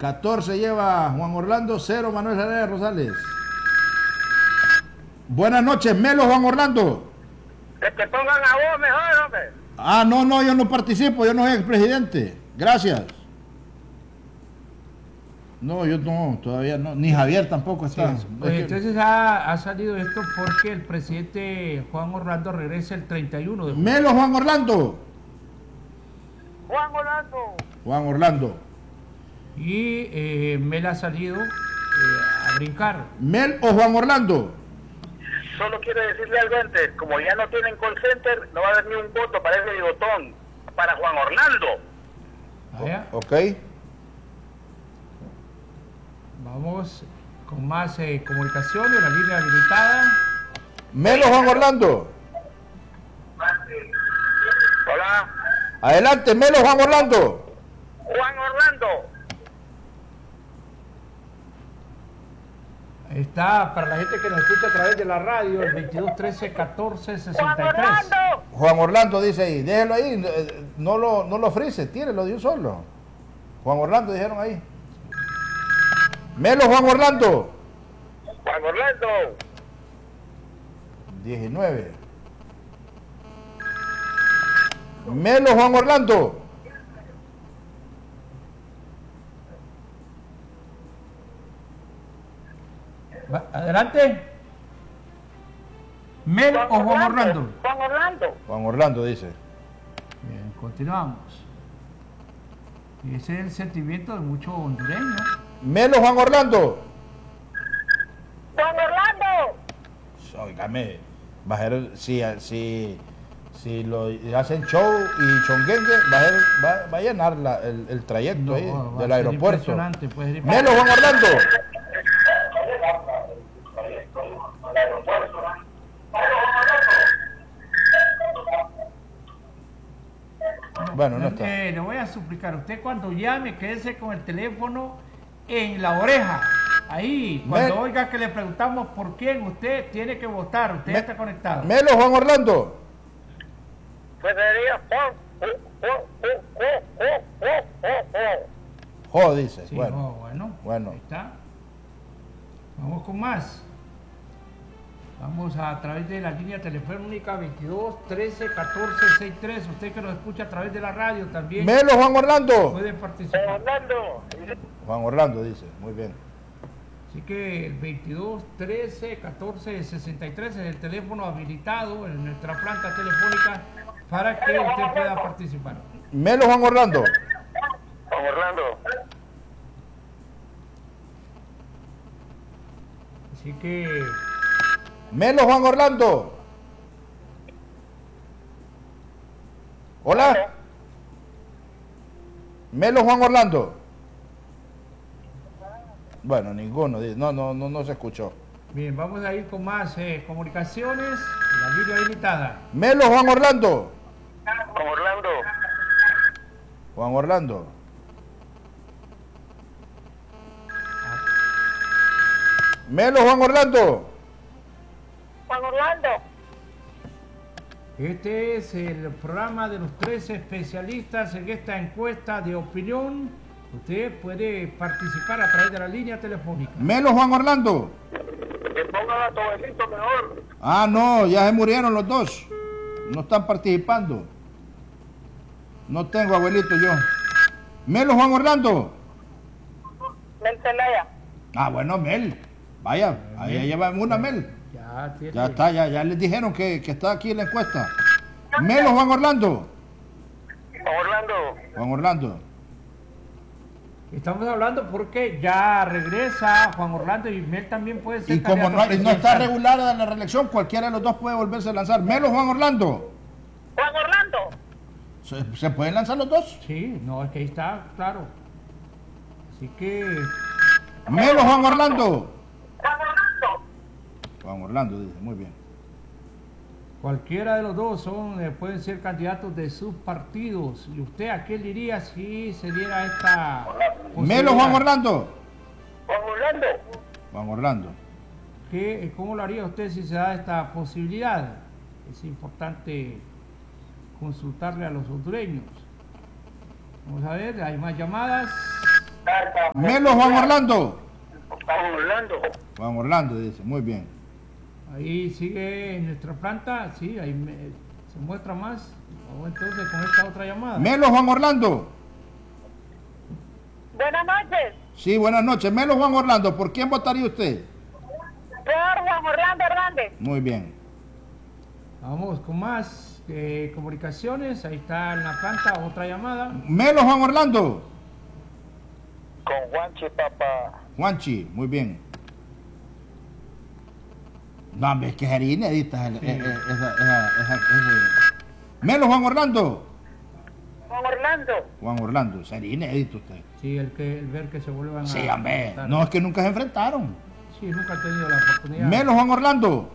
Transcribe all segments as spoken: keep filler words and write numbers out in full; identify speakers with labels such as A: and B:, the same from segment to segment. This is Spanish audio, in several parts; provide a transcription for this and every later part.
A: catorce lleva Juan Orlando, cero Manuel Herrera Rosales. Buenas noches, Melo Juan Orlando.
B: Que te pongan a vos mejor, hombre.
A: Ah, no, no, yo no participo, yo no soy expresidente. Gracias. No, yo no, todavía no, ni Javier tampoco está.
C: Sí, pues entonces ha, ha salido esto porque el presidente Juan Orlando regresa el treinta y uno de julio.
A: Melo Juan Orlando.
B: Juan Orlando.
A: Juan Orlando.
C: Y eh, Mel ha salido eh, a brincar.
A: Mel o Juan Orlando.
B: Solo quiero decirle algo antes, como ya no tienen call center, no va a haber ni un voto para ese bigotón, para Juan Orlando.
C: ¿Vaya?
A: Ok.
C: Vamos con más eh, comunicaciones, la línea habilitada.
A: Melo Juan Orlando.
B: Hola.
A: Adelante, Melo Juan Orlando.
B: Juan Orlando.
C: Está para la gente que nos escucha a través de la radio, el veintidós trece catorce sesenta y tres.
B: Juan Orlando.
A: Juan Orlando dice ahí, déjelo ahí, no lo, no lo frise, tírelo de un solo. Juan Orlando dijeron ahí. Melo Juan Orlando.
B: Juan Orlando.
A: diecinueve. Melo Juan Orlando.
C: Va, adelante. Mel o Juan Orlando.
B: Juan Orlando.
A: Juan Orlando dice.
C: Bien, continuamos. Y ese es el sentimiento de muchos hondureños.
A: Melo Juan Orlando.
B: Juan Orlando.
A: Óigame, va a ser, si, si, si lo hacen show y chonguengue, va a, ser, va, va a llenar la, el, el trayecto
C: No,
A: ahí
C: va a
A: del
C: ser
A: aeropuerto.
C: impresionante, puede ser
A: Melo Juan Orlando. Bueno, no está.
C: Eh, le voy a suplicar, usted cuando llame, quédese con el teléfono en la oreja. Ahí, cuando
A: Mel-
C: oiga que le preguntamos por quién, usted tiene que votar, usted
A: Me-
C: ya está conectado.
A: Melo Juan Orlando.
B: Pues sería Juan.
A: Jo, dice.
C: Sí,
A: bueno,
C: no, bueno,
A: bueno.
C: ahí está. Vamos con más. Vamos a, a través de la línea telefónica veintidós trece catorce sesenta y tres. Usted que nos escucha a través de la radio también
A: Melo Juan Orlando.
C: puede
B: Juan
C: participar.
B: Orlando.
A: Juan Orlando dice. Muy bien.
C: Así que el veintidós trece catorce sesenta y tres es el teléfono habilitado en nuestra planta telefónica para que usted pueda participar.
A: Melo Juan Orlando.
B: Juan Orlando.
C: Así que
A: Melo Juan Orlando. Hola. Melo Juan Orlando. Bueno, ninguno. dice. No, no, no, no se escuchó.
C: bien, vamos a ir con más eh, comunicaciones. La línea habilitada.
A: Melo Juan Orlando.
B: Juan Orlando.
A: Juan Orlando. Melo Juan Orlando.
B: Juan Orlando.
C: Este es el programa de los tres especialistas en esta encuesta de opinión. Usted puede participar a través de la línea telefónica.
A: Melo Juan Orlando.
B: Que pongan a Tobecito mejor.
A: Ah, no, ya se murieron los dos. No están participando. No tengo abuelito yo. Melo Juan Orlando.
B: Mel Zelaya.
A: Ah, bueno, Mel. Vaya, ahí lleva una Mel.
C: Ya, tiene-
A: Ya está, ya, ya les dijeron que, que está aquí en la encuesta. Melo Juan Orlando.
B: Juan Orlando.
A: Juan Orlando.
C: Estamos hablando porque ya regresa Juan Orlando y Mel también puede ser.
A: Y como no,
C: candidato
A: no está
C: presidencial.
A: regulada la reelección, cualquiera de los dos puede volverse a lanzar. Melo Juan Orlando.
B: Juan Orlando.
A: ¿Se, se pueden lanzar los dos?
C: Sí, no, es que ahí está, claro. Así que
A: Melo Juan Orlando.
B: Juan Orlando.
A: Juan Orlando dice, muy bien.
C: cualquiera de los dos son eh, pueden ser candidatos de sus partidos. ¿Y usted a qué le iría si se diera esta
A: Melo Juan Orlando.
B: Juan Orlando.
A: Juan Orlando.
C: ¿Qué, ¿Cómo lo haría usted si se da esta posibilidad? Es importante consultarle a los hondureños. Vamos a ver, hay más llamadas.
A: Melo Juan Orlando.
B: Juan Orlando.
A: Juan Orlando dice, muy bien.
C: Ahí sigue en nuestra planta, sí, ahí me- se muestra más. Vamos entonces con esta otra llamada.
A: Melo Juan Orlando.
D: Buenas noches,
A: Sí, buenas noches. Melo Juan Orlando, ¿por quién votaría usted?
D: por Juan Orlando Hernández.
A: Muy bien.
C: Vamos con más eh, comunicaciones. Ahí está en la planta otra llamada.
A: Melo Juan Orlando.
B: Con Juanchi, papá.
A: Juanchi, muy bien. No, hombre, es que sería inédita esa,
C: Sí.
A: esa, esa, esa- esa- Melo Juan Orlando.
D: Juan Orlando.
A: Juan Orlando, sería inédito usted.
C: Sí, el que el ver que se vuelvan
A: Sí,
C: a
A: hombre.
C: enfrentar.
A: No, es que nunca se enfrentaron.
C: Sí, nunca he tenido la oportunidad.
A: Melo Juan Orlando.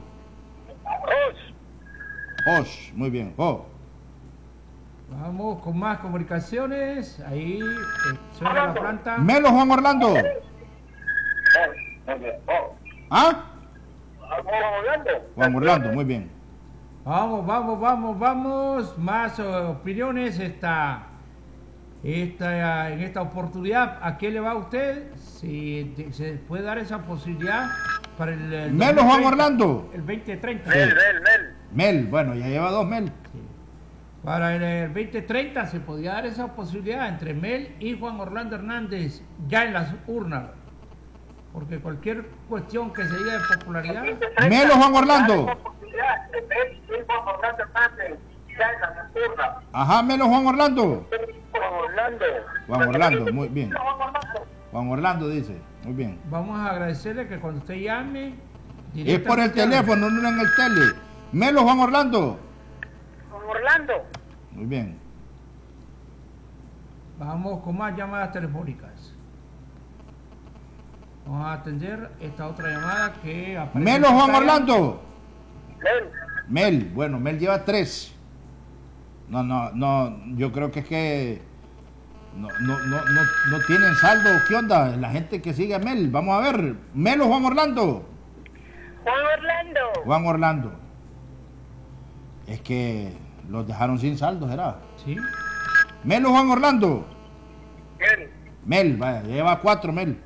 B: Ross.
A: Osh, muy bien. Oh.
C: Vamos con más comunicaciones. Ahí eh, suena la planta.
A: Melo Juan Orlando.
B: Oh.
A: ¿Ah?
B: Juan Orlando.
A: Juan Orlando, muy bien.
C: Vamos, vamos, vamos, vamos. Más eh, opiniones. Esta, esta, en esta oportunidad, ¿a qué le va a usted? Si te- se puede dar esa posibilidad para el. el
A: Melo Juan
C: 2030,
A: Orlando.
C: El veinte treinta.
B: Mel, Mel, Mel.
A: Mel, bueno, ya lleva dos Mel.
C: Sí. Para el, el veinte treinta se podría dar esa posibilidad entre Mel y Juan Orlando Hernández ya en las urnas. Porque cualquier cuestión que se diga de popularidad,
A: Melo Juan Orlando. Ajá, Melo Juan Orlando.
B: Juan Orlando.
A: Juan Orlando, muy bien. Juan Orlando dice, muy bien.
C: vamos a agradecerle que cuando usted llame...
A: Es por el
C: directamente a-
A: teléfono, no en el tele. Melo Juan Orlando.
D: Juan Orlando.
A: Muy bien.
C: Vamos con más llamadas telefónicas. Vamos a atender esta otra llamada que aparece
A: Melo
C: en
A: Juan
C: pantalla.
A: Orlando.
B: Mel.
A: Mel, bueno, Mel lleva tres. No, no, no, yo creo que es que no, no, no, no, no tienen saldo. ¿Qué onda? La gente que sigue a Mel. Vamos a ver. Melo Juan Orlando.
D: Juan Orlando.
A: Juan Orlando. Es que los dejaron sin saldo, ¿será?
C: Sí.
A: Melo Juan Orlando.
B: Mel.
A: Mel, vaya, lleva cuatro, Mel.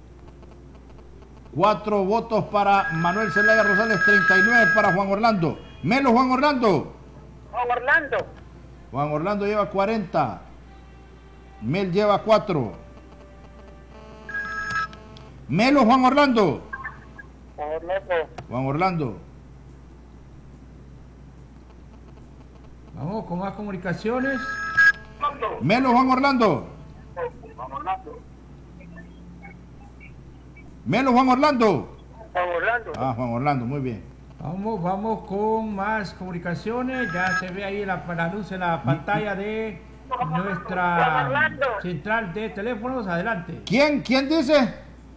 A: Cuatro votos para Manuel Zelaya Rosales, treinta y nueve para Juan Orlando. Melo Juan Orlando.
D: Juan Orlando.
A: Juan Orlando lleva cuarenta. Mel lleva cuatro. Melo Juan Orlando.
B: Juan Orlando.
A: Juan Orlando.
C: Vamos con más comunicaciones.
A: Melo Juan Orlando.
B: Juan Orlando.
A: Melo Juan Orlando.
B: Juan Orlando.
A: Ah, Juan Orlando, muy bien.
C: Vamos, vamos con más comunicaciones. Ya se ve ahí la, la luz en la pantalla de nuestra central de teléfonos. Adelante.
A: ¿Quién? ¿Quién dice?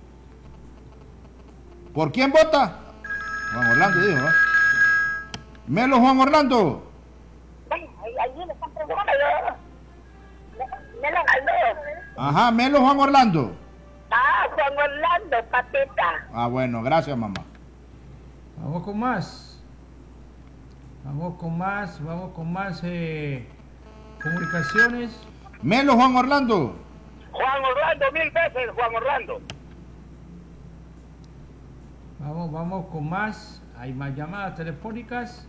A: ¿Por quién vota? Juan Orlando dijo, ¿eh? Melo Juan Orlando.
D: Ahí, ahí le están preguntando. Me lo ganó.
A: Ajá, Melo Juan Orlando.
D: Ah, Juan Orlando, patita.
A: Ah, bueno, gracias, mamá.
C: Vamos con más. Vamos con más. Vamos con más eh, comunicaciones.
A: Melo Juan Orlando.
B: Juan Orlando, mil veces Juan Orlando.
C: Vamos, vamos con más. Hay más llamadas telefónicas.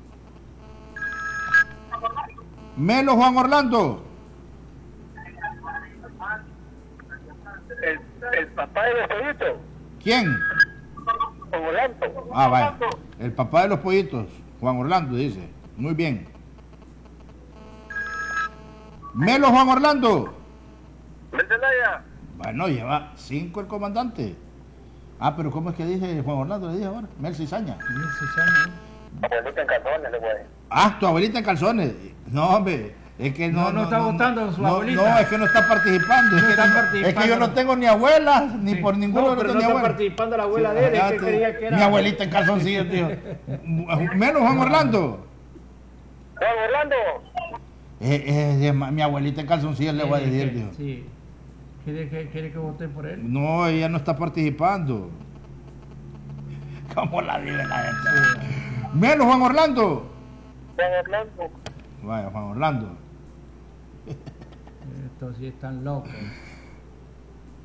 A: Melo Juan Orlando.
B: El, el papá de los pollitos.
A: ¿Quién?
B: Juan Orlando.
A: Ah, vaya. El papá de los pollitos. Juan Orlando dice. Muy bien. Melo Juan Orlando.
B: Mel Zelaya.
A: Bueno, lleva cinco el comandante. Ah, pero ¿cómo es que dice Juan Orlando? Le dije ahora. Mel Cizaña.
C: Mil sesenta, ¿eh?
B: Abuelita en calzones, le voy.
A: Ah, tu abuelita en calzones. No, hombre. Es que no,
C: No, no está votando su
A: no,
C: abuelita.
A: No, es que no está participando. Es,
C: No
A: que,
C: está
A: no-
C: participando.
A: es que yo no tengo ni abuela, ni
C: Sí.
A: por ninguno
C: No,
A: de
C: pero
A: los
C: no
A: ni
C: está
A: abuela.
C: participando la abuela de él, es
A: Ah,
C: que
A: tú-
C: creía que era-
A: Mi abuelita en calzoncillos, tío. Menos Juan Orlando.
B: Juan Orlando.
A: Eh, eh, eh, mi abuelita en calzoncillos le voy a
C: Eh,
A: decir,
C: que-
A: tío.
C: Sí. ¿Quiere que, quiere que vote por él?
A: No, ella no está participando. ¿Cómo la vive la gente? Menos Juan Orlando.
B: Juan Orlando.
A: Vaya, Juan Orlando.
C: Estos sí están locos.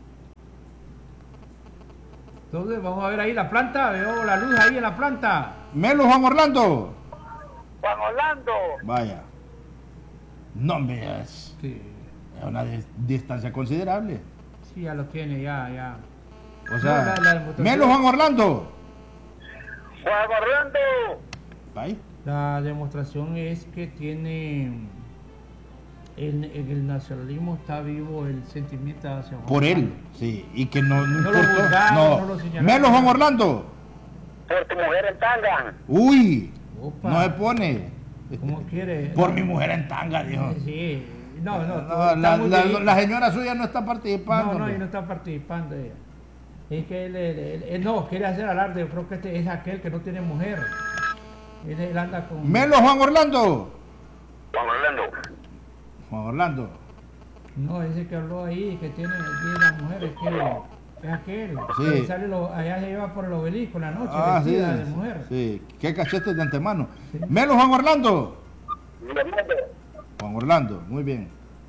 C: Entonces vamos a ver ahí la planta, veo la luz ahí en la planta.
A: Melo Juan Orlando.
B: Juan Orlando.
A: Vaya. No me es,
C: Sí,
A: es una dis- distancia considerable.
C: sí, ya lo tiene, ya, ya.
A: O sea,
C: No, la- la demostración-
A: Melo Juan Orlando.
B: Juan Orlando.
A: Vaya.
C: La demostración es que tiene, en, en el nacionalismo está vivo el sentimiento hacia Juan
A: Por él,
C: Orlando.
A: sí. Y que no, no,
C: No lo
A: importó.
C: juzgaron,
A: No.
C: no lo señalaron.
A: Melo Juan Orlando.
B: Por tu mujer en tanga.
A: Uy.
C: Opa.
A: No se pone.
C: ¿Cómo quiere?
A: Por mi mujer en tanga, dijo.
C: Sí, no, no,
A: No,
C: todo está
A: la,
C: muy
A: la-
C: bien.
A: la señora suya no está participando.
C: No, no,
A: hombre.
C: y no está participando ella. Es que él, él- él- él no quiere hacer alarde. Yo creo que este es aquel que no tiene mujer. Él, él anda con.
A: Melo Juan Orlando.
B: Juan Orlando.
A: Juan Orlando.
C: No, ese que habló ahí, que tiene, tiene la mujer, es que es aquel.
A: Sí.
C: Que sale lo- allá se lleva por el obelisco en la noche,
A: Ah, sí,
C: vestida de mujer.
A: sí. Qué cachetes de antemano.
C: Sí.
A: Melo Juan Orlando.
B: Orlando.
A: Juan Orlando, muy bien.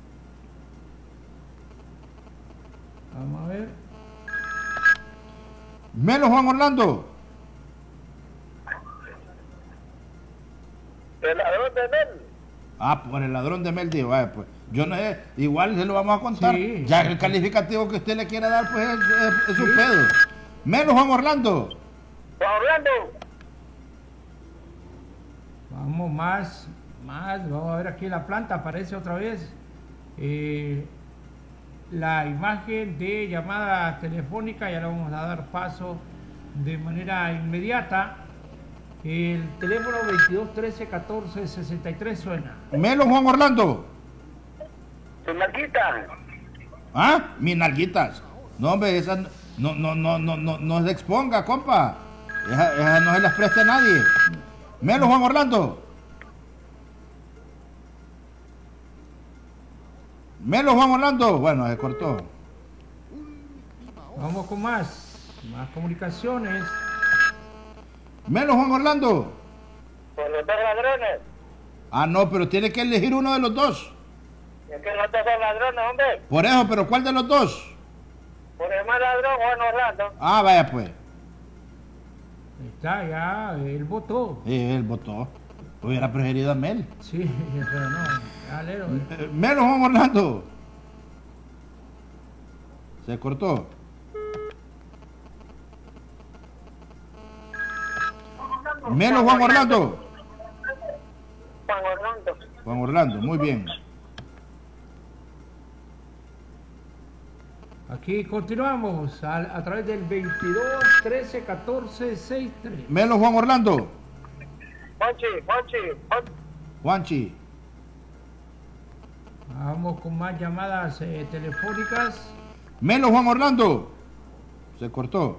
C: Vamos a ver.
A: Melo Juan Orlando.
B: El ladrón de Mel.
A: Ah, por el ladrón de Mel, dijo, vaya, pues. Yo no sé, igual se lo vamos a contar.
C: Sí.
A: Ya el calificativo que usted le quiera dar, pues es, es- es su pedo. Melo Juan Orlando.
B: Juan Orlando.
C: Vamos más, más. Vamos a ver aquí la planta, aparece otra vez. Eh, la imagen de llamada telefónica, ya le vamos a dar paso de manera inmediata. El teléfono veintidós trece catorce sesenta y tres suena.
A: Melo Juan Orlando.
B: Tu marquita.
A: ¿Ah? Mis nalguitas. No, hombre, esas no, no, no, no, no, no se exponga, compa. Esas esa no se las preste a nadie. Melo Juan Orlando. Melo Juan Orlando. Bueno, se cortó.
C: Vamos con más, más comunicaciones.
A: Melo Juan Orlando.
B: Por los dos ladrones.
A: Ah, no, pero tiene que elegir uno de los dos.
B: Es que los dos son ladrones, hombre.
A: Por eso, pero ¿cuál de los dos?
B: Por el más ladrón, Juan Orlando.
A: Ah, vaya pues.
C: Ahí está, ya, él votó.
A: Sí, él votó. Hubiera preferido a Mel.
C: Sí, pero no, dale, lo-
A: Eh, Melo Juan Orlando. Se cortó. Melo Juan Orlando.
B: Juan Orlando.
A: Juan Orlando, muy bien.
C: Aquí continuamos a, a través del veintidós trece catorce sesenta y tres.
A: Melo Juan Orlando.
B: Juanchi, Juanchi, Juan-
A: Juanchi.
C: Vamos con más llamadas eh, telefónicas.
A: Melo Juan Orlando. Se cortó.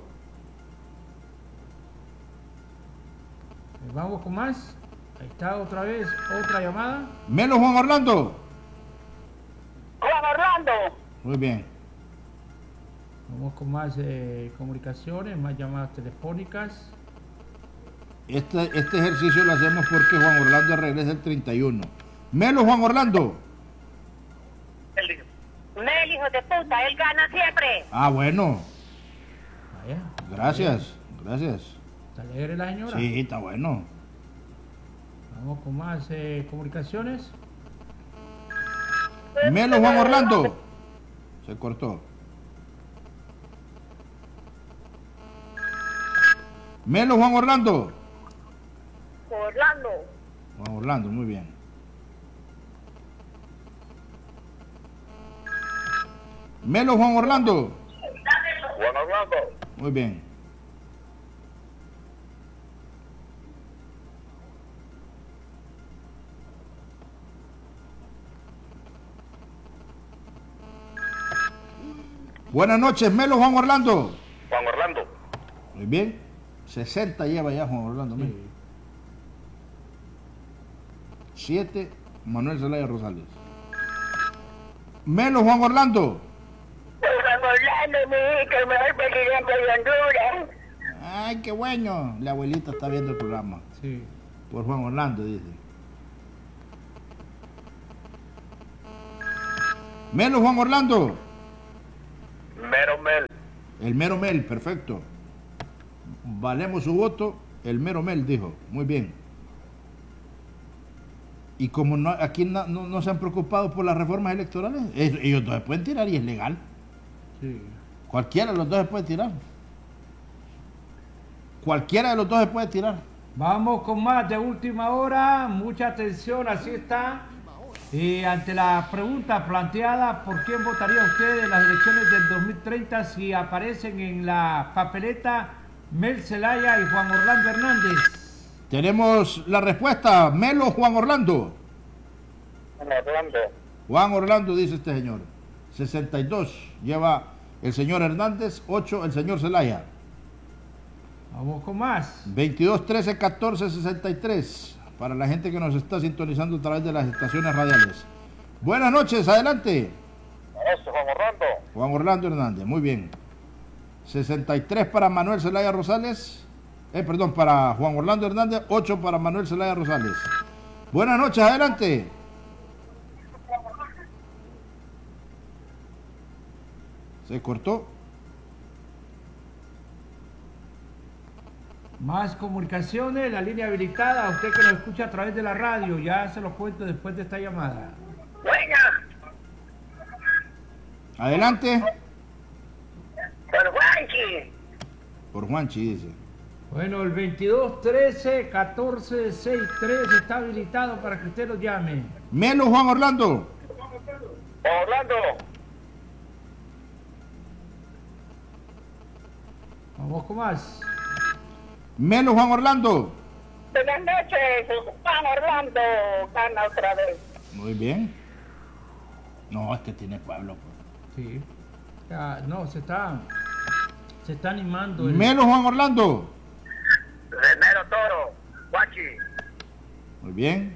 C: Eh, Vamos con más. Ahí está otra vez, otra llamada.
A: Melo Juan Orlando.
B: Juan Orlando.
A: Muy bien.
C: Vamos con más eh, comunicaciones, más llamadas telefónicas.
A: Este, este ejercicio lo hacemos porque Juan Orlando regresa el treinta y uno. Melo Juan Orlando.
D: Mel, hijo de puta, él gana siempre.
A: Ah, bueno.
C: Vaya.
A: Gracias. Gracias.
C: ¿Está alegre la señora?
A: Sí, está bueno.
C: Vamos con más eh, comunicaciones.
A: Melo Juan Orlando. Se cortó. Melo Juan Orlando.
D: Orlando.
A: Juan Orlando, muy bien. Melo Juan Orlando.
B: Juan Orlando.
A: Muy bien. Buenas noches, Melo Juan Orlando.
B: Juan Orlando.
A: Muy bien. sesenta lleva ya Juan Orlando. mira. siete, Manuel Zelaya Rosales. Melo Juan Orlando.
D: Juan Orlando, mi hija, el mejor presidente de Honduras.
A: Ay, qué bueno. La abuelita está viendo el programa.
C: Sí.
A: Por Juan Orlando, dice. Melo Juan Orlando.
B: Mero Mel.
A: El mero Mel, perfecto. valemos su voto, el mero Mel dijo, muy bien. Y como no, aquí no, no, no se han preocupado por las reformas electorales, ellos dos se pueden tirar y es legal.
C: Sí.
A: Cualquiera de los dos se puede tirar. Cualquiera de los dos se puede tirar.
C: Vamos con más de última hora, mucha atención, así está. Y ante la pregunta planteada, ¿por quién votaría usted en las elecciones del dos mil treinta si aparecen en la papeleta Mel Zelaya y Juan Orlando Hernández?
A: Tenemos la respuesta, Mel o Juan Orlando.
B: Juan Orlando.
A: Juan Orlando, dice este señor. sesenta y dos lleva el señor Hernández, ocho el señor Zelaya.
C: Vamos con más.
A: veintidós, trece, catorce, sesenta y tres. Para la gente que nos está sintonizando a través de las estaciones radiales. Buenas noches, adelante.
B: Eso, Juan Orlando.
A: Juan Orlando Hernández, muy bien. sesenta y tres para Manuel Zelaya Rosales. Eh, perdón, para Juan Orlando Hernández, ocho para Manuel Zelaya Rosales. Buenas noches, adelante. Se cortó.
C: Más comunicaciones, la línea habilitada, usted que nos escucha a través de la radio, ya se lo cuento después de esta llamada.
B: Buena.
A: Adelante.
B: Por Juanchi.
A: Por Juanchi, dice.
C: Bueno, el veintidós, trece, catorce, sesenta y tres está habilitado para que usted lo llame.
A: Melo Juan Orlando.
B: Juan Orlando.
C: Vamos con más.
A: Melo Juan Orlando.
D: Buenas noches, Juan Orlando gana otra vez.
A: Muy bien. No, este tiene pueblo. Pues.
C: Sí. Ya, no, se está, se está animando. El...
A: Melo Juan Orlando.
B: Remero Toro. Guachi.
A: Muy bien.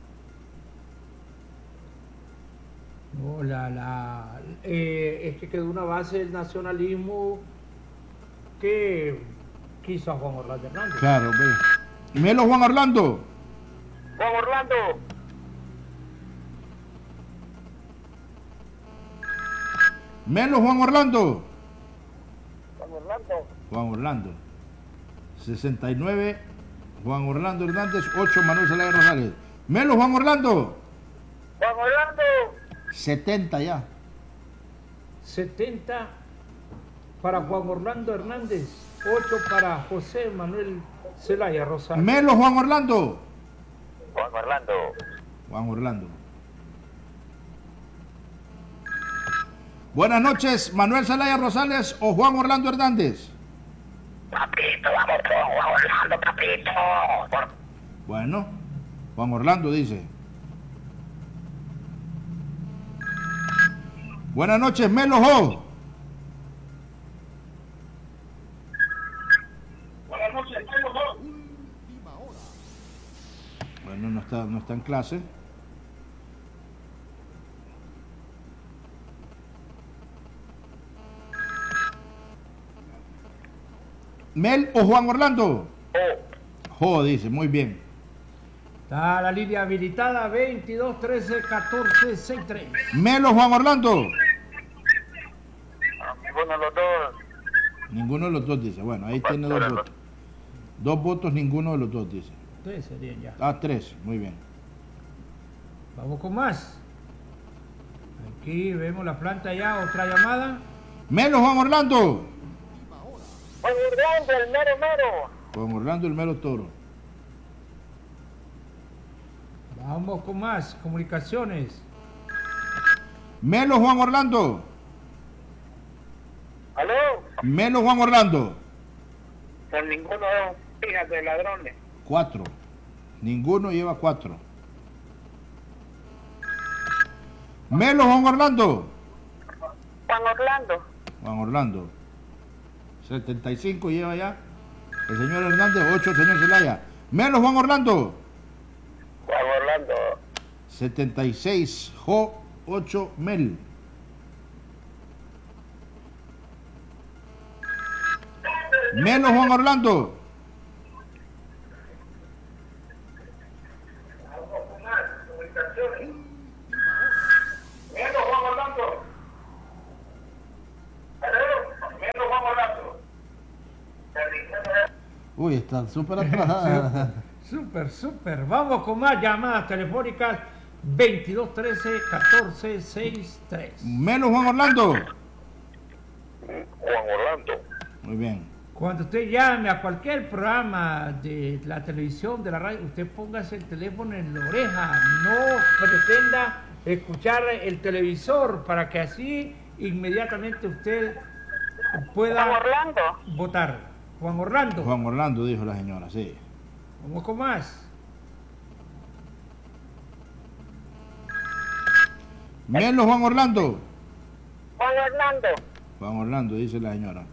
C: No, la, la, eh, es que quedó una base del nacionalismo que quiso a Juan Orlando Hernández.
A: Claro, ve. Melo Juan Orlando.
B: Juan Orlando.
A: Melo Juan Orlando.
B: Juan Orlando.
A: Juan Orlando. sesenta y nueve. Juan Orlando Hernández, ocho Manuel Zelaya Rosales. Melo Juan Orlando.
B: Juan Orlando.
A: setenta ya.
C: setenta para Juan Orlando Hernández, ocho para José Manuel Zelaya Rosales.
A: Melo Juan Orlando.
B: Juan Orlando.
A: Juan Orlando. Buenas noches, Manuel Zelaya Rosales o Juan Orlando Hernández.
B: Papito, vamos con Juan Orlando, papito. Por...
A: Bueno, Juan Orlando dice. Buenas noches, Melo Jo.
B: Buenas noches, Melo Jo.
A: Bueno, no está, no está en clase. Mel o Juan Orlando.
B: Oh.
A: Jo, dice, muy bien.
C: Está la línea habilitada veintidós, trece, catorce, sesenta y tres.
A: Melo Juan Orlando.
B: Ninguno de los dos.
A: Ninguno de los dos dice. Bueno, ahí tiene dos votos. Dos votos, ninguno de los dos dice.
C: Tres serían ya.
A: Ah, tres, muy bien.
C: Vamos con más. Aquí vemos la planta ya, otra llamada.
A: Melo Juan Orlando.
B: Juan Orlando, el mero mero.
A: Juan Orlando el Melo Toro.
C: Vamos con más comunicaciones.
A: Melo Juan Orlando.
B: ¿Aló?
A: Melo Juan Orlando.
B: Con ninguno de los hijas de ladrones.
A: Cuatro. Ninguno lleva cuatro. Melo Juan Orlando.
B: Juan Orlando.
A: Juan Orlando. setenta y cinco lleva ya. El señor Hernández, ocho el señor Zelaya. Melo Juan Orlando.
B: Juan Orlando.
A: setenta y seis Jo, ocho Mel. Melo Juan Orlando.
B: Melo Juan Orlando. Menos Juan Orlando.
A: Uy, está súper atrasada.
C: Súper, súper. Vamos con más llamadas telefónicas. veintidós trece catorce sesenta y tres.
A: Melo Juan Orlando.
B: Juan Orlando.
A: Muy bien.
C: Cuando usted llame a cualquier programa de la televisión, de la radio, usted póngase el teléfono en la oreja. No pretenda escuchar el televisor para que así inmediatamente usted pueda
D: Juan Orlando.
C: votar. Juan Orlando.
A: Juan Orlando, dijo la señora, sí.
C: Vamos con más.
A: Melo Juan Orlando.
D: Juan Orlando.
A: Juan Orlando, dice la señora.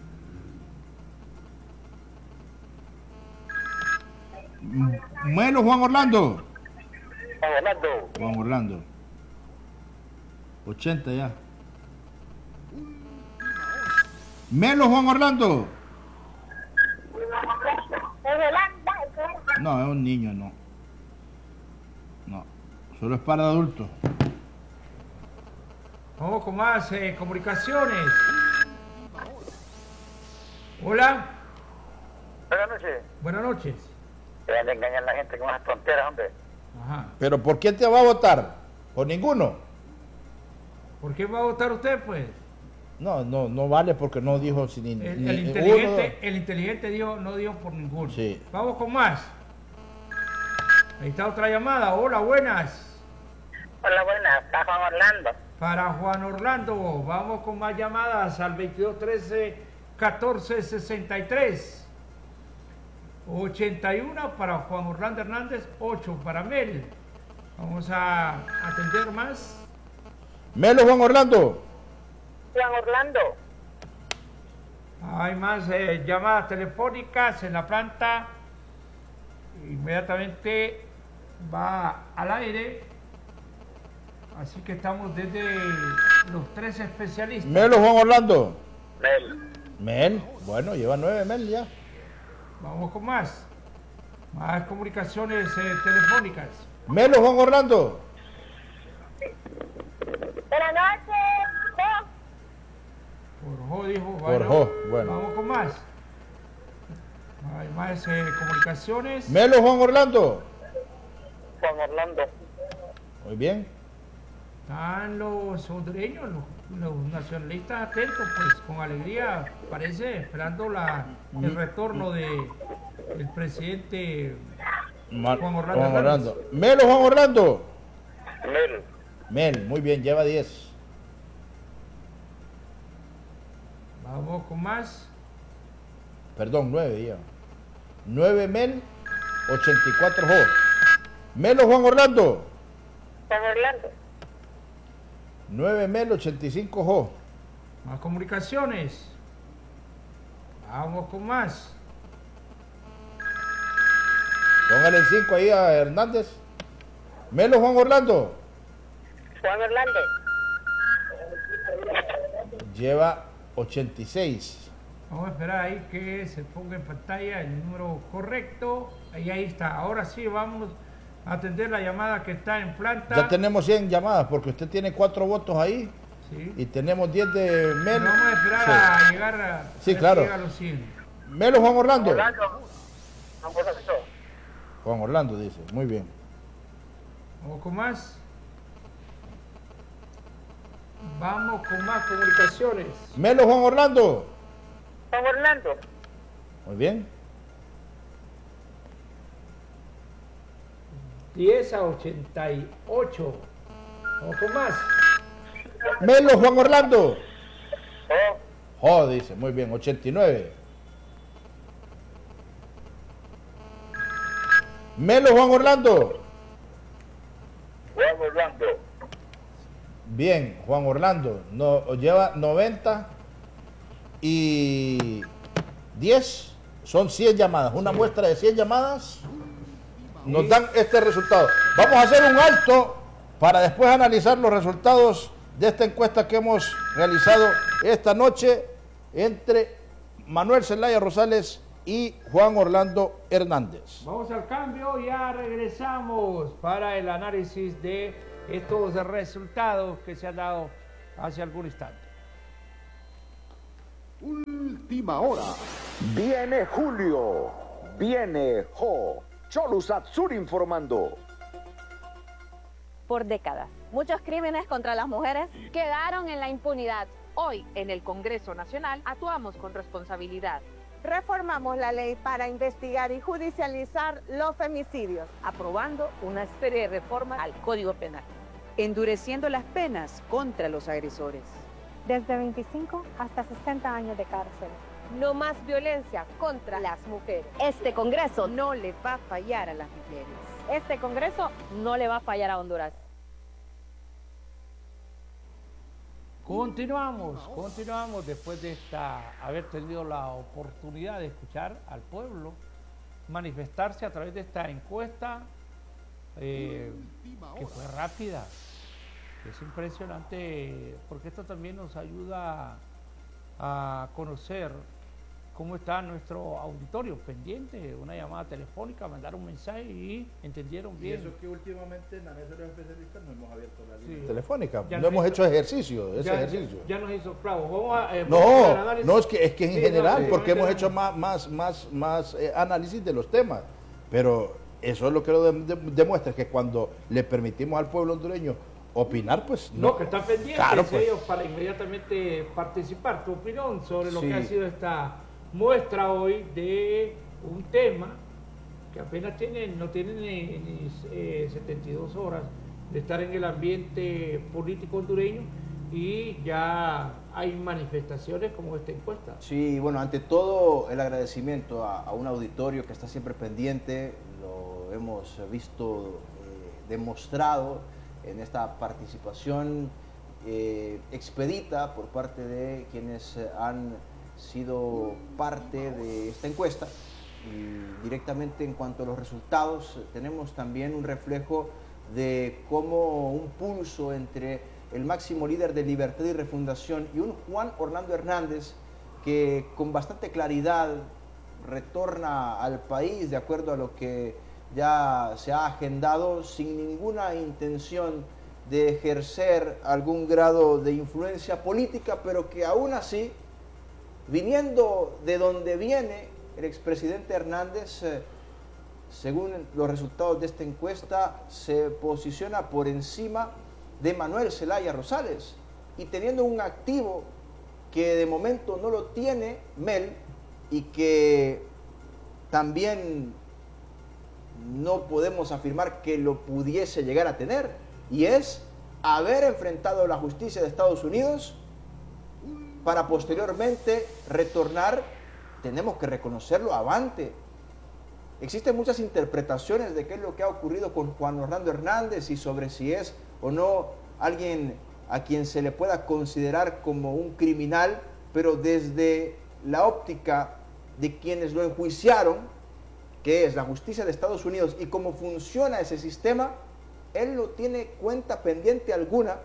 A: M- Melo Juan Orlando.
B: Juan Orlando.
A: Juan Orlando. ochenta ya. Melo Juan Orlando.
D: Es Holanda.
A: No, es un niño, no. No, solo es para adultos.
C: Vamos con más eh, comunicaciones. Hola.
B: Buenas noches.
C: Buenas noches.
B: Se van a engañar a la gente con esas tonteras, hombre.
C: Ajá.
A: ¿Pero por quién te va a votar? ¿Por ninguno?
C: ¿Por qué va a votar usted, pues?
A: No, no, no vale porque no dijo sin
C: El,
A: ni-
C: el
A: uno,
C: inteligente, el inteligente dijo, no dijo por ninguno.
A: Sí.
C: Vamos con más. Ahí está otra llamada. Hola, buenas.
D: Hola, buenas. Está Juan Orlando.
C: Para Juan Orlando, vamos con más llamadas al veintidós trece catorce sesenta y tres. ochenta y uno para Juan Orlando Hernández, ocho para Mel. Vamos a atender más.
A: Melo Juan Orlando.
D: Juan Orlando.
C: Hay más eh, llamadas telefónicas en la planta. Inmediatamente va al aire. Así que estamos desde los tres especialistas.
A: Melo Juan Orlando.
B: Mel.
A: Mel, bueno, lleva nueve Mel ya.
C: Vamos con más. Más comunicaciones eh, telefónicas.
A: Melo Juan Orlando.
D: Buenas noches.
C: Por Jo dijo.
A: Por Jo, bueno.
C: Vamos con más. Hay más eh, comunicaciones.
A: Melo Juan Orlando.
B: Juan Orlando.
A: Muy bien.
C: Están los hondureños, los, los nacionalistas atentos, pues con alegría, parece, esperando la, el retorno de el presidente
A: Ma-
C: Juan Orlando
A: Juan
C: Hernández.
A: Orlando. Melo Juan Orlando.
B: Mel.
A: Mel, muy bien, lleva diez.
C: Vamos con más.
A: Perdón, nueve ya. nueve Mel, ochenta y cuatro Jo. Melo Juan Orlando.
D: Juan Orlando.
A: nueve Mel, ochenta y cinco Jo.
C: Más comunicaciones. Vamos con más.
A: Póngale el cinco ahí a Hernández. Melo Juan Orlando.
D: Juan Orlando.
A: Lleva ochenta y seis.
C: Vamos a esperar ahí que se ponga en pantalla el número correcto. Ahí, ahí está. Ahora sí vamos a atender la llamada que está en planta.
A: Ya tenemos cien llamadas porque usted tiene cuatro votos ahí
C: Sí.
A: y tenemos diez de Mel.
C: Vamos a esperar
A: Sí.
C: a llegar a,
A: Sí,
C: a ver
A: claro.
C: si llega a los cien.
A: Melo Juan Orlando.
B: Orlando. Juan Orlando.
A: Juan Orlando dice, muy bien.
C: Vamos con más. Vamos con más comunicaciones.
A: Melo Juan Orlando.
D: Juan Orlando.
A: Muy bien.
C: diez a ochenta y ocho. Vamos con más.
A: Melo Juan Orlando.
B: Oh.
A: Jo, dice, muy bien, ochenta y nueve. Melo Juan Orlando.
B: Juan Orlando.
A: Bien, Juan Orlando. No, lleva noventa y diez. Son cien llamadas. Una muestra de cien llamadas nos dan este resultado. Vamos a hacer un alto para después analizar los resultados de esta encuesta que hemos realizado esta noche entre Manuel Zelaya Rosales y Juan Orlando Hernández.
C: Vamos al cambio, ya regresamos para el análisis de estos resultados que se han dado hace algún instante.
E: Última hora. Viene Julio. Viene Jo. Cholusatsur informando.
F: Por décadas, muchos crímenes contra las mujeres
G: quedaron en la impunidad. Hoy, en el Congreso Nacional, actuamos con responsabilidad.
H: Reformamos la ley para investigar y judicializar los femicidios,
F: aprobando una serie de reformas al Código Penal,
I: endureciendo las penas contra los agresores.
J: Desde veinticinco hasta sesenta años de cárcel.
G: No más violencia contra las mujeres.
F: Este Congreso
I: no le va a fallar a las mujeres.
F: Este Congreso no le va a fallar a Honduras.
C: Continuamos, continuamos después de esta, haber tenido la oportunidad de escuchar al pueblo manifestarse a través de esta encuesta eh, que fue rápida. Es impresionante porque esto también nos ayuda a conocer cómo está nuestro auditorio pendiente, una llamada telefónica, mandar un mensaje y entendieron bien.
A: Y eso que últimamente en la mesa de los especialistas no hemos abierto la línea
C: Sí.
A: telefónica,
C: Ya
A: no
C: nos
A: hemos
C: hizo-
A: hecho ejercicio, ese
C: Ya,
A: ejercicio.
C: ya, ya nos hizo clavo. Vamos a, eh, vamos a hacer
A: No,
C: análisis.
A: no, es que, es que en
C: Sí,
A: general,
C: no,
A: porque
C: sí,
A: hemos
C: sí.
A: hecho más, más, más, más eh, análisis de los temas, pero eso es lo que lo de- de- demuestra, que cuando le permitimos al pueblo hondureño opinar, pues no.
C: No, que están pendientes
A: Claro, pues.
C: ellos para inmediatamente participar. Tu opinión sobre lo
A: Sí.
C: que ha sido esta muestra hoy de un tema que apenas tienen, no tienen ni, ni, eh, setenta y dos horas de estar en el ambiente político hondureño y ya hay manifestaciones como esta encuesta.
K: Sí, bueno, ante todo el agradecimiento a, a un auditorio que está siempre pendiente, lo hemos visto eh, demostrado en esta participación eh, expedita por parte de quienes eh, han sido parte de esta encuesta. Y directamente en cuanto a los resultados, tenemos también un reflejo de cómo un pulso entre el máximo líder de Libertad y Refundación y un Juan Orlando Hernández que con bastante claridad retorna al país de acuerdo a lo que ya se ha agendado, sin ninguna intención de ejercer algún grado de influencia política, pero que aún así, viniendo de donde viene el expresidente Hernández, eh, según los resultados de esta encuesta, se posiciona por encima de Manuel Zelaya Rosales y teniendo un activo que de momento no lo tiene Mel y que también no podemos afirmar que lo pudiese llegar a tener, y es haber enfrentado la justicia de Estados Unidos para posteriormente retornar, tenemos que reconocerlo, avante. Existen muchas interpretaciones de qué es lo que ha ocurrido con Juan Orlando Hernández y sobre si es o no alguien a quien se le pueda considerar como un criminal, pero desde la óptica de quienes lo enjuiciaron, que es la justicia de Estados Unidos y cómo funciona ese sistema, él no tiene cuenta pendiente alguna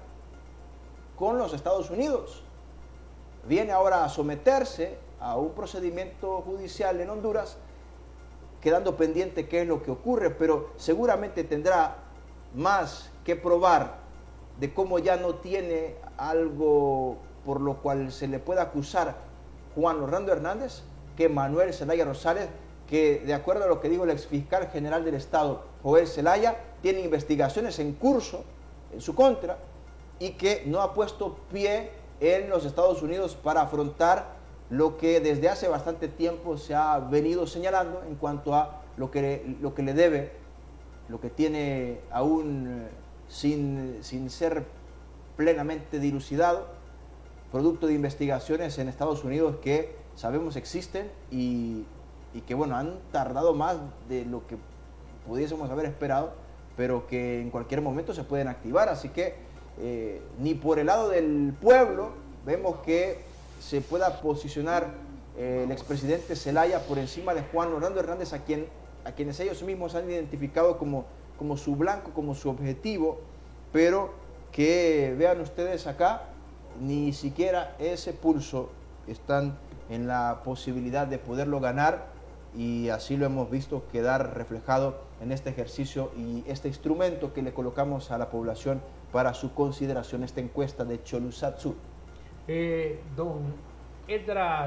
K: con los Estados Unidos. Viene ahora a someterse a un procedimiento judicial en Honduras, quedando pendiente qué es lo que ocurre, pero seguramente tendrá más que probar de cómo ya no tiene algo por lo cual se le pueda acusar Juan Orlando Hernández que Manuel Zelaya Rosales, que de acuerdo a lo que dijo el exfiscal general del Estado, Joel Zelaya, tiene investigaciones en curso en su contra y que no ha puesto pie en los Estados Unidos para afrontar lo que desde hace bastante tiempo se ha venido señalando en cuanto a lo que, lo que le debe, lo que tiene aún sin, sin ser plenamente dilucidado, producto de investigaciones en Estados Unidos que sabemos existen y, y que bueno, han tardado más de lo que pudiésemos haber esperado, pero que en cualquier momento se pueden activar, así que eh, ni por el lado del pueblo vemos que se pueda posicionar eh, el expresidente Zelaya por encima de Juan Orlando Hernández, a, quien, a quienes ellos mismos han identificado como, como su blanco, como su objetivo, pero que vean ustedes acá, ni siquiera ese pulso están en la posibilidad de poderlo ganar, y así lo hemos visto quedar reflejado en este ejercicio y este instrumento que le colocamos a la población para su consideración, esta encuesta de Cholusatsur.
C: Eh, don Edras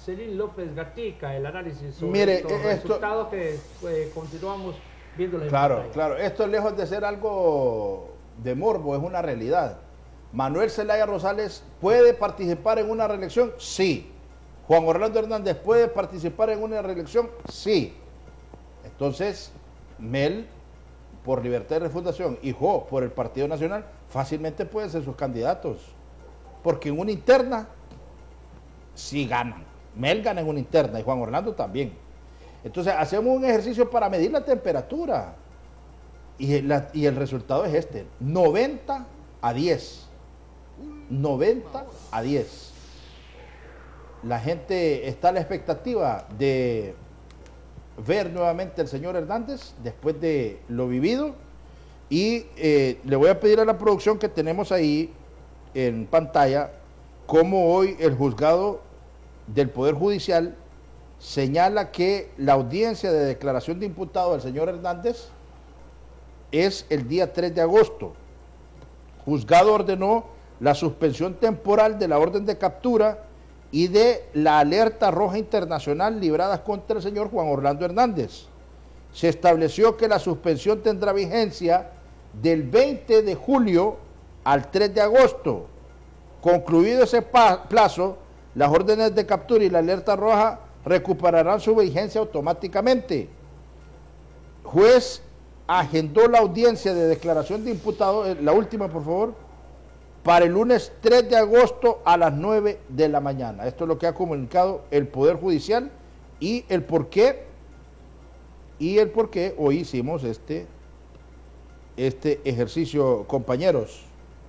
C: Celín López Gatica, el análisis sobre
K: Mire,
C: estos
K: esto,
C: resultados que eh, continuamos viendo la
K: Claro,
C: pantalla.
K: claro. Esto lejos de ser algo de morbo, es una realidad. Manuel Zelaya Rosales puede participar en una reelección, sí. Juan Orlando Hernández puede participar en una reelección, sí. Entonces, Mel, por Libertad y Refundación, y Jo, por el Partido Nacional, fácilmente pueden ser sus candidatos. Porque en una interna, sí ganan. Mel gana en una interna y Juan Orlando también. Entonces, hacemos un ejercicio para medir la temperatura. Y el, la, y el resultado es este, noventa a diez. noventa a diez. La gente está a la expectativa de ver nuevamente al señor Hernández después de lo vivido. Y eh, le voy a pedir a la producción que tenemos ahí en pantalla cómo hoy el juzgado del Poder Judicial señala que la audiencia de declaración de imputado del señor Hernández es el día tres de agosto. Juzgado ordenó la suspensión temporal de la orden de captura y de la alerta roja internacional libradas contra el señor Juan Orlando Hernández. Se estableció que la suspensión tendrá vigencia del veinte de julio al tres de agosto. Concluido ese plazo, las órdenes de captura y la alerta roja recuperarán su vigencia automáticamente. Juez agendó la audiencia de declaración de imputado, la última por favor, para el lunes tres de agosto a las nueve de la mañana. Esto es lo que ha comunicado el Poder Judicial y el por qué, y el por qué hoy hicimos este, este ejercicio, compañeros.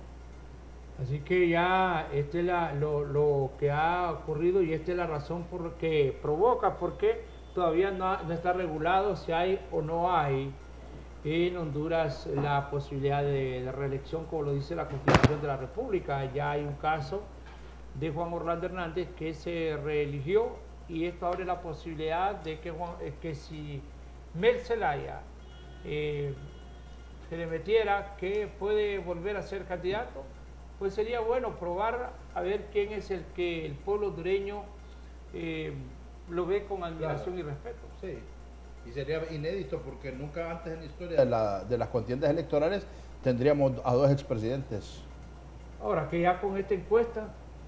C: Así que ya este es la, lo, lo que ha ocurrido y esta es la razón por que provoca, porque todavía no, no está regulado si hay o no hay en Honduras la posibilidad de, de reelección, como lo dice la Constitución de la República. Ya hay un caso de Juan Orlando Hernández que se reeligió y esto abre la posibilidad de que, Juan, que si Mel Zelaya eh, se le metiera que puede volver a ser candidato, pues sería bueno probar a ver quién es el que el pueblo hondureño eh, lo ve con admiración, claro, y respeto.
K: Sí, y sería inédito porque nunca antes en la historia de, la, de las contiendas electorales tendríamos a dos expresidentes.
C: Ahora que ya con esta encuesta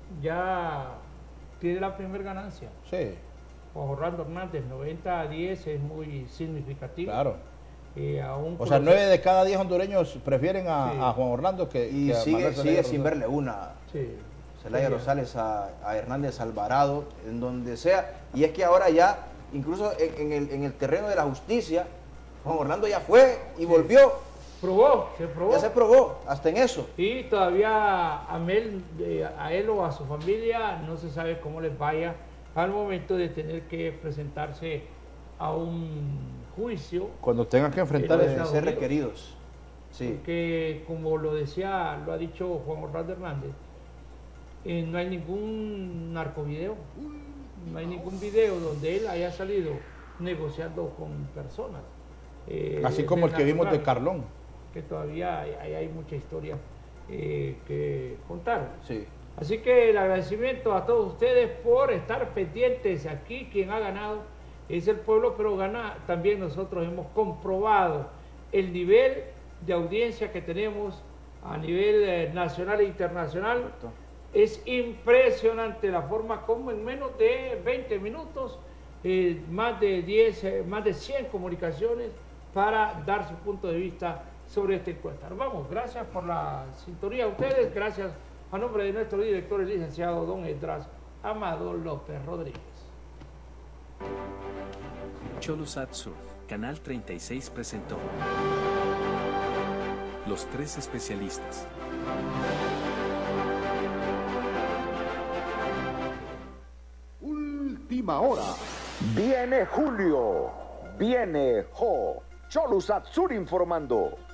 C: ya tiene la primera ganancia.
K: Sí.
C: Juan Orlando Hernández, noventa a diez es muy significativo.
K: Claro.
C: Eh, aún
K: o sea, nueve de cada diez hondureños prefieren a, sí. a Juan Orlando que,
L: y
K: que a
L: sigue, sigue sin
K: Rosales.
L: verle una.
C: Sí.
L: Zelaya Rosales a, a Hernández Alvarado, en donde sea. Y es que ahora ya, incluso en, en, el, en el terreno de la justicia, Juan Orlando ya fue y sí. volvió.
C: Probó, se probó.
L: Ya se probó, hasta en eso.
C: Y todavía a, Mel, a él o a su familia no se sabe cómo les vaya al momento de tener que presentarse a un juicio.
K: Cuando tengan que enfrentar
L: deben ser requeridos. Sí.
C: Porque como lo decía, lo ha dicho Juan Orlando Hernández, eh, no hay ningún narcovideo, no hay ningún video donde él haya salido negociando con personas.
K: Eh, Así como el que vimos de Carlón.
C: Que todavía hay, hay mucha historia eh, que contar.
L: Sí.
C: Así que el agradecimiento a todos ustedes por estar pendientes aquí. Quien ha ganado es el pueblo, pero gana también nosotros. Hemos comprobado el nivel de audiencia que tenemos a nivel eh, nacional e internacional. Correcto. Es impresionante la forma como en menos de veinte minutos eh, más de diez, eh, más de cien comunicaciones para dar su punto de vista sobre esta encuesta. Vamos, gracias por la sintonía a ustedes, gracias a nombre de nuestro director, el licenciado don Esdras Amado López Rodríguez.
M: Cholusat Sur, Canal treinta y seis presentó Los Tres Especialistas.
E: Última hora. Viene Julio. Viene Jo. Cholusat Sur informando.